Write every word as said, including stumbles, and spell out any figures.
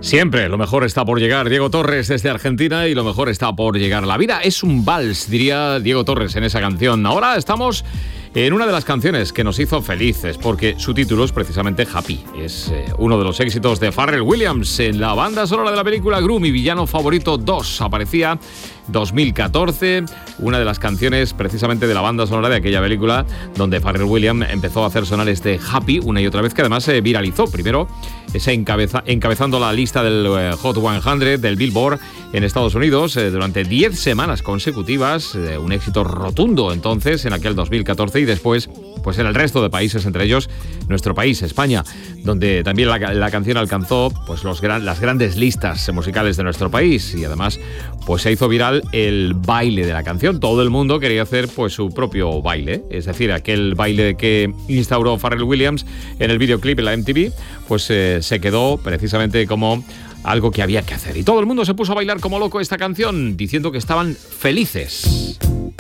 Siempre, lo mejor está por llegar. Diego Torres desde Argentina y lo mejor está por llegar. La vida es un vals, diría Diego Torres en esa canción. Ahora estamos en una de las canciones que nos hizo felices, porque su título es precisamente Happy. Es eh, uno de los éxitos de Pharrell Williams en la banda sonora de la película Gru, Mi villano favorito dos. Aparecía dos mil catorce, una de las canciones precisamente de la banda sonora de aquella película, donde Pharrell Williams empezó a hacer sonar este Happy una y otra vez, que además se viralizó. Primero, ese encabeza, encabezando la lista del eh, Hot cien del Billboard en Estados Unidos eh, durante diez semanas consecutivas, eh, un éxito rotundo entonces en aquel dos mil catorce, y después pues en el resto de países, entre ellos nuestro país, España, donde también la, la canción alcanzó pues los gran, las grandes listas musicales de nuestro país, y además pues se hizo viral el baile de la canción. Todo el mundo quería hacer pues su propio baile, es decir, aquel baile que instauró Pharrell Williams en el videoclip en la M T V, pues eh, se quedó precisamente como algo que había que hacer, y todo el mundo se puso a bailar como loco esta canción, diciendo que estaban felices.